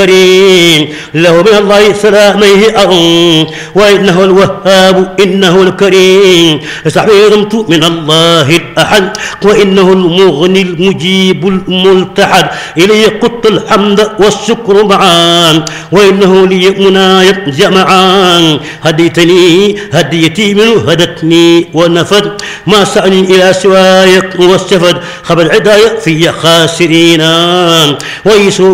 الكريم له من الله سلاميه وإنه الوهاب إنه الكريم سعيرمت من الله الأحد وإنه المغني المجيب الملتحد إليه قدت الحمد والشكر معا وإنه لي منايا جمعا هديتني هديتي منه هدتني ونفد ما سأني إلى سواك واستفد خبر العداية في خاسرين ويسوع